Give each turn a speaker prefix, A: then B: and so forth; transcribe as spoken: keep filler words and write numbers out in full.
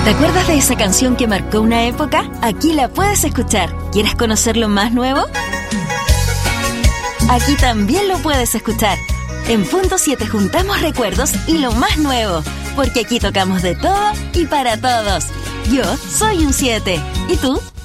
A: ¿Te acuerdas de esa canción que marcó una época? Aquí la puedes escuchar. ¿Quieres conocer lo más nuevo? Aquí también lo puedes escuchar. En Punto siete juntamos recuerdos y lo más nuevo, porque aquí tocamos de todo y para todos. Yo soy un siete. ¿Y tú?